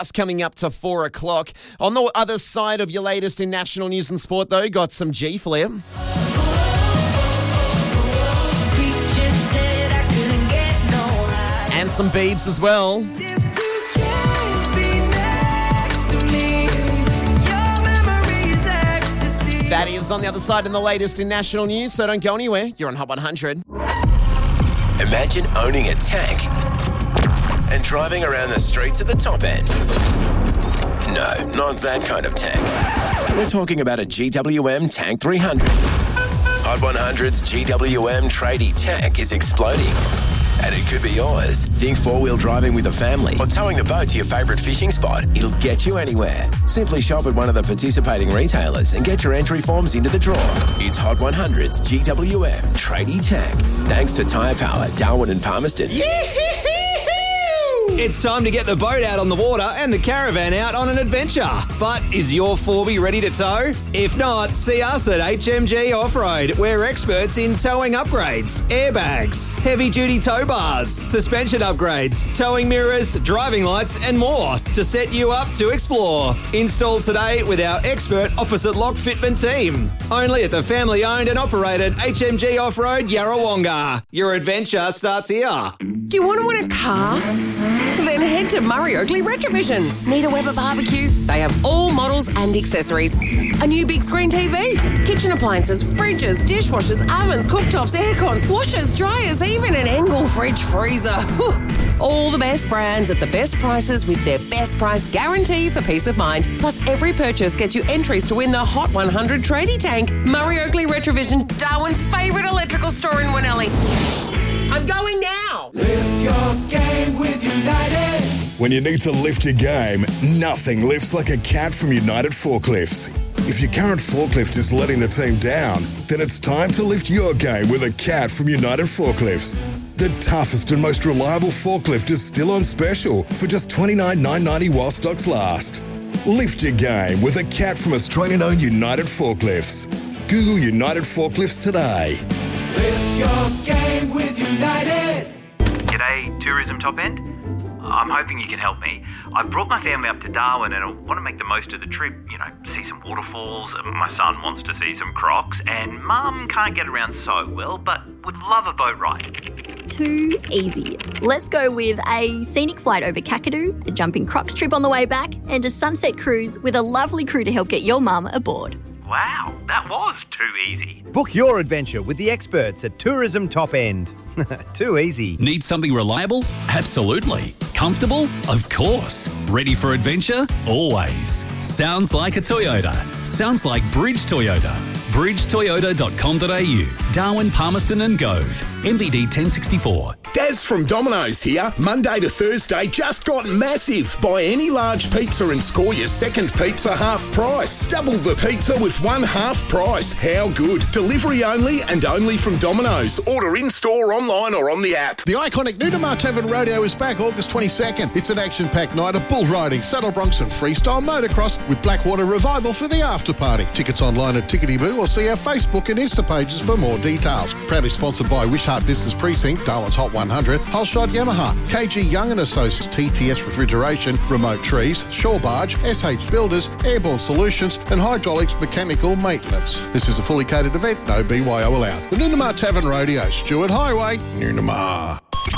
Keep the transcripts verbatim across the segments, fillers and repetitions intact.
Just coming up to four o'clock. On the other side of your latest in national news and sport, though, got some G-Flare. And some Biebs as well. That is on the other side in the latest in national news, so don't go anywhere. You're on Hot one hundred. Imagine owning a tank and driving around the streets at the top end. No, not that kind of tank. We're talking about a G W M Tank three hundred. Hot one hundred's G W M tradie tank is exploding. And it could be yours. Think four-wheel driving with a family or towing the boat to your favourite fishing spot. It'll get you anywhere. Simply shop at one of the participating retailers and get your entry forms into the draw. It's Hot one hundred's G W M Tradie Tank. Thanks to Tyre Power, Darwin and Palmerston. It's time to get the boat out on the water and the caravan out on an adventure. But is your four B ready to tow? If not, see us at H M G Off-Road. We're experts in towing upgrades, airbags, heavy-duty tow bars, suspension upgrades, towing mirrors, driving lights and more to set you up to explore. Installed today with our expert opposite lock fitment team. Only at the family-owned and operated H M G Off-Road Yarrawonga. Your adventure starts here. Do you want to win a car? Then head to Murray Oakley Retrovision. Need a Weber barbecue? They have all models and accessories. A new big screen T V, kitchen appliances, fridges, dishwashers, ovens, cooktops, aircons, washers, dryers, even an Engel fridge freezer. Whew. All the best brands at the best prices with their best price guarantee for peace of mind. Plus, every purchase gets you entries to win the Hot one hundred Tradie Tank. Murray Oakley Retrovision, Darwin's favourite electrical store in Winnelly. I'm going now. Lift your game with United. When you need to lift your game, nothing lifts like a cat from United Forklifts. If your current forklift is letting the team down, then it's time to lift your game with a cat from United Forklifts. The toughest and most reliable forklift is still on special for just twenty-nine thousand nine hundred ninety while stocks last. Lift your game with a cat from Australian-owned United Forklifts. Google United Forklifts today. Lift your game with United. G'day, Tourism Top End. I'm hoping you can help me. I've brought my family up to Darwin and I want to make the most of the trip. You know, see some waterfalls. My son wants to see some crocs and Mum can't get around so well, but would love a boat ride. Too easy. Let's go with a scenic flight over Kakadu, a jumping crocs trip on the way back, and a sunset cruise with a lovely crew to help get your mum aboard. Wow, that was too easy. Book your adventure with the experts at Tourism Top End. Too easy. Need something reliable? Absolutely. Comfortable? Of course. Ready for adventure? Always. Sounds like a Toyota. Sounds like Bridge Toyota. bridge toyota dot com dot a u. Darwin, Palmerston and Gove. M V D ten sixty-four. Daz from Domino's here. Monday to Thursday just got massive. Buy any large pizza and score your second pizza half price. Double the pizza with one half price. How good. Delivery only and only from Domino's. Order in-store, online or on the app. The iconic Nunamar Tavern Rodeo is back August twenty-second. It's an action-packed night of bull riding, saddle broncs and freestyle motocross with Blackwater Revival for the after party. Tickets online at Tickety Boo or see our Facebook and Insta pages for more details. Proudly sponsored by Wishart Business Precinct, Darwin's Hot one hundred, Holshot Yamaha, K G Young and Associates, T T S Refrigeration, Remote Trees, Shore Barge, S H Builders, Airborne Solutions and Hydraulics Mechanical Maintenance. This is a fully catered event, no B Y O allowed. The Nunamar Tavern Rodeo, Stewart Highway, Nunamar.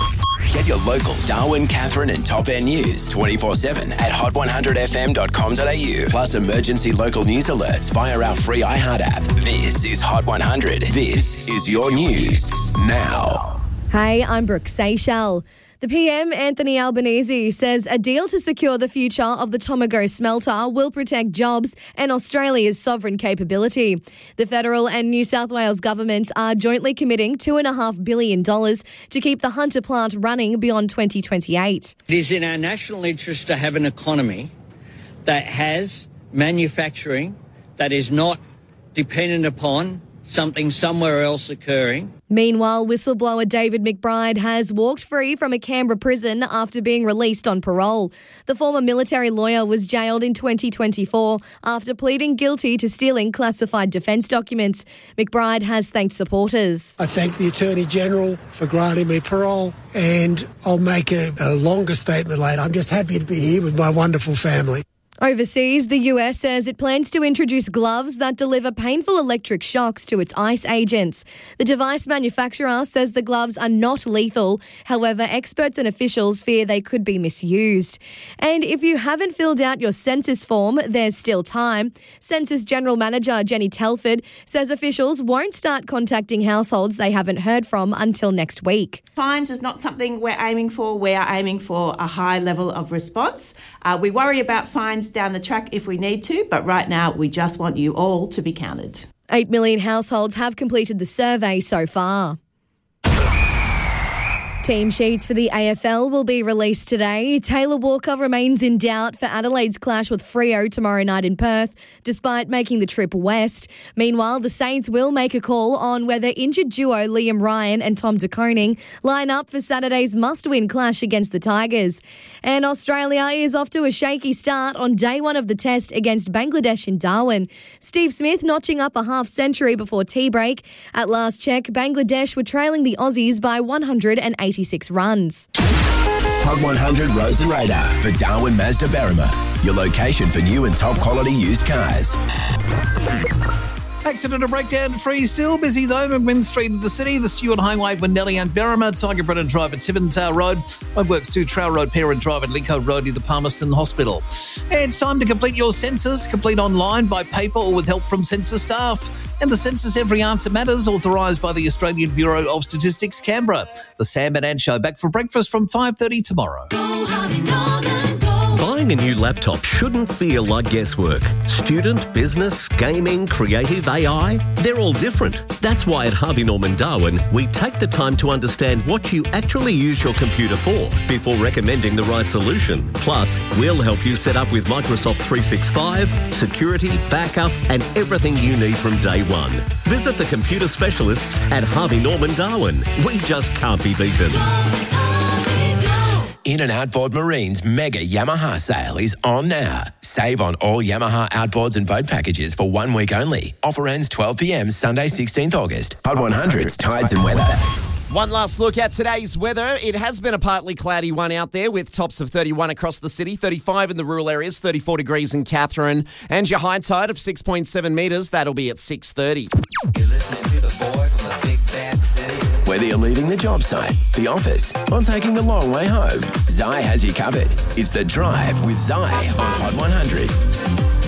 Get your local Darwin, Catherine and Top End news twenty-four seven at hot one hundred f m dot com dot a u. Plus emergency local news alerts via our free iHeart app. This is Hot one hundred. This is your news now. Hey, I'm Brooke Seychelles. The P M, Anthony Albanese, says a deal to secure the future of the Tomago smelter will protect jobs and Australia's sovereign capability. The federal and New South Wales governments are jointly committing two point five billion dollars to keep the Hunter plant running beyond twenty twenty-eight. It is in our national interest to have an economy that has manufacturing that is not dependent upon something somewhere else occurring. Meanwhile, whistleblower David McBride has walked free from a Canberra prison after being released on parole. The former military lawyer was jailed in twenty twenty-four after pleading guilty to stealing classified defence documents. McBride has thanked supporters. I thank the Attorney-General for granting me parole, and I'll make a, a longer statement later. I'm just happy to be here with my wonderful family. Overseas, the U S says it plans to introduce gloves that deliver painful electric shocks to its ICE agents. The device manufacturer says the gloves are not lethal. However, experts and officials fear they could be misused. And if you haven't filled out your census form, there's still time. Census General Manager Jenny Telford says officials won't start contacting households they haven't heard from until next week. Fines is not something we're aiming for. We are aiming for a high level of response. Uh, we worry about fines down the track if we need to, but right now we just want you all to be counted. Eight million households have completed the survey so far. Team sheets for the A F L will be released today. Taylor Walker remains in doubt for Adelaide's clash with Freo tomorrow night in Perth, despite making the trip west. Meanwhile, the Saints will make a call on whether injured duo Liam Ryan and Tom De Koning line up for Saturday's must-win clash against the Tigers. And Australia is off to a shaky start on day one of the test against Bangladesh in Darwin. Steve Smith notching up a half century before tea break. At last check, Bangladesh were trailing the Aussies by one hundred eighty-six runs. Hot one hundred Roads and Radar for Darwin Mazda Berrima, your location for new and top quality used cars. Accident or breakdown free still. Busy though, McMinn Street in the city, the Stewart Highway, Winnelly and Berrima, Tiger Brennan Drive at Tiverton Road, Roadworks two, Trail Road, Parent Drive at Lincoln Road near the Palmerston Hospital. And it's time to complete your census. Complete online, by paper or with help from census staff. And the census Every Answer Matters, authorised by the Australian Bureau of Statistics, Canberra. The Sam and Ann Show back for breakfast from five thirty tomorrow. Buying a new laptop shouldn't feel like guesswork. Student, business, gaming, creative, A I, they're all different. That's why at Harvey Norman Darwin, we take the time to understand what you actually use your computer for before recommending the right solution. Plus, we'll help you set up with Microsoft three sixty-five, security, backup, and everything you need from day one. Visit the computer specialists at Harvey Norman Darwin. We just can't be beaten. In and Outboard Marine's mega Yamaha sale is on now. Save on all Yamaha outboards and boat packages for one week only. Offer ends twelve p.m. Sunday, sixteenth August. Hot one hundred's Tides and Weather. One last look at today's weather. It has been a partly cloudy one out there with tops of thirty-one across the city, thirty-five in the rural areas, thirty-four degrees in Katherine, and your high tide of six point seven metres. That'll be at six thirty. You're listening to the boy from the big bad city. Whether you're leaving the job site, the office, or taking the long way home, Zai has you covered. It's The Drive with Zai on Hot one hundred.